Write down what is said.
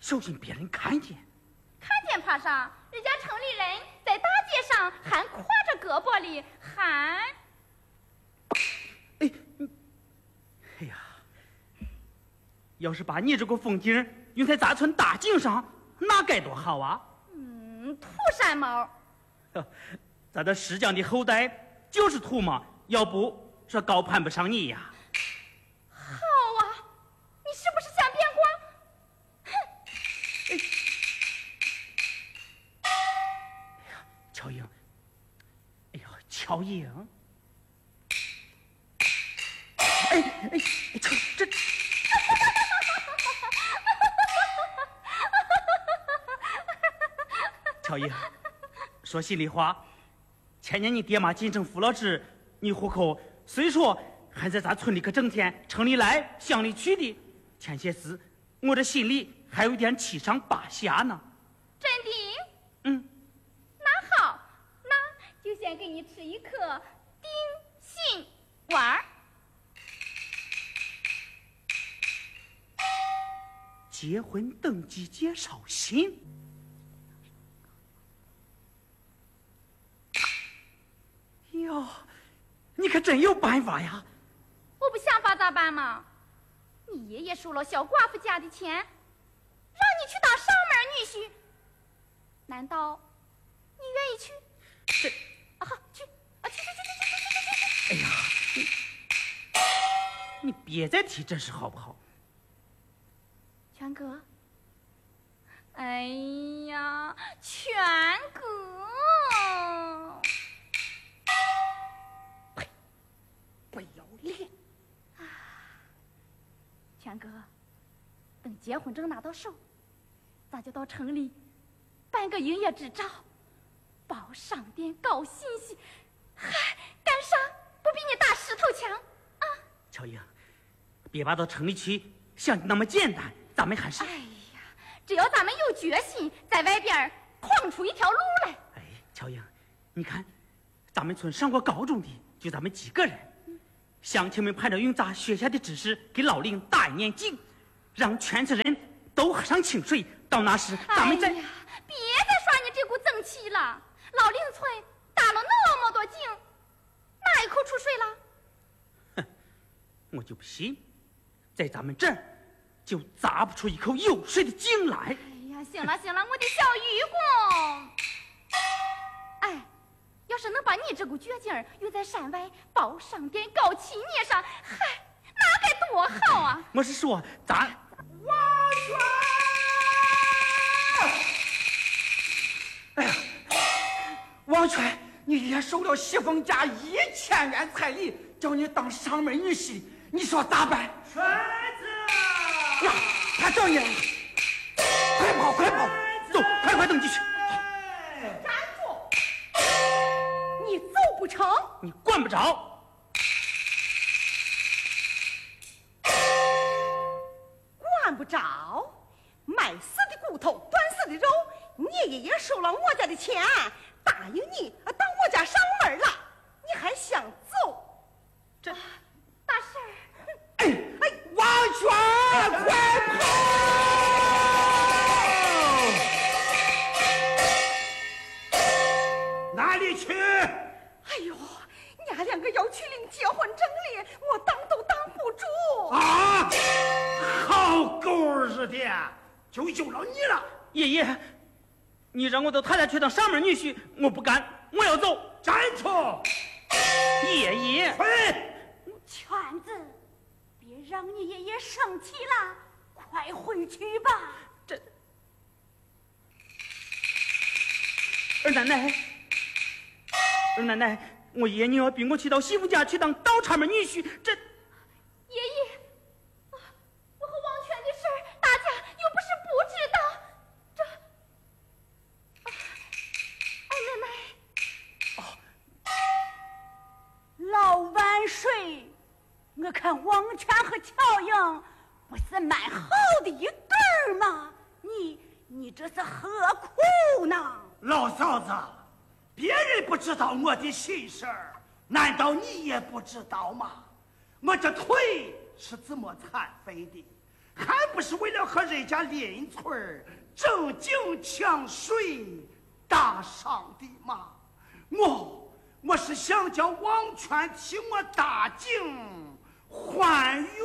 小心别人看见。 看见怕啥？人家城里人在大街上还挎着胳膊里喊。 哎呀，要是把你这个风景用在咱村大井上，那该多好啊！ 土山猫。 咱的石匠的后代就是土嘛，要不说高攀不上你呀。 好啊，你是不是想变卦？哼！ 哎呀，乔英，哎呀，乔英，这。乔英，说心里话，前年你爹妈进城扶了职，你户口虽说还在咱村里，可整天城里来乡里去的，前些事我这心里还有点七上八下呢。 真的？ 嗯。 那好，那就先给你吃一颗定心丸。 结婚登记介绍信。哟，你可真有办法呀！ 我不想法咋办嘛？你爷爷收了小寡妇家的钱，让你去当上门女婿，难道你愿意去？ 这啊，去啊，去！ 哎呀，你别再提这事好不好？ 全哥，哎呀，全哥， 呸，不要脸！ 全哥，等结婚证拿到手，咱就到城里办个营业执照，包商店，搞信息，嗨，干啥不比你打10头枪啊？ 乔英，别把到城里去想的那么简单，咱们还是…… 哎呀，只要咱们有决心，在外边闯出一条路来。 哎，乔英，你看，咱们村上过高中的就咱们几个人，乡亲们盼着用咱学下的知识给老龄打一年井，让全村人都喝上清水。到那时，咱们再…… 哎呀，别再耍你这股正气了！老龄村打了那么多井，哪一口出水了？ 哼，我就不信，在咱们这儿就砸不出一口有水的井来。 哎呀，行了行了，我的小愚公。哎，要是能把你这股倔劲儿用在山外包商店、搞企业上，嗨，那该多好啊！ 我是说，咱王权，哎呀，王权，你爷收了西风家1000元彩礼，叫你当上门女婿，你说咋办？ 栓子呀，他叫你了，快跑快跑， 走，快登记去。 站住！你走不成？ 你管不着。 管不着，卖死的骨头，断死的肉。你爷爷收了我家的钱，答应你当我家上门了，你还想走？ 这大婶儿， 哎，王权，快跑！ 哪里去？ 哎呦，娘两个要去领结婚证哩，我当都当不住。 啊！好狗日的，就由了你了。 爷爷，你让我到他家去当上门女婿，我不干，我要走。 站住！ 爷爷， 滚！ 圈子，别让你爷爷生气了，快回去吧。 这二奶奶，二奶奶，我爷娘要逼我去到媳妇家去当倒插门女婿，这爷爷，我和王权的事儿，大家又不是不知道，这，二奶奶。 老万岁，我看王权和乔英不是蛮好的一对儿吗？你这是何苦呢？ 老嫂子，别人不知道我的心事儿，难道你也不知道吗？我这腿是怎么残废的？ 还不是为了和人家邻村正经抢水打赏的吗？我是想叫王权替我打井还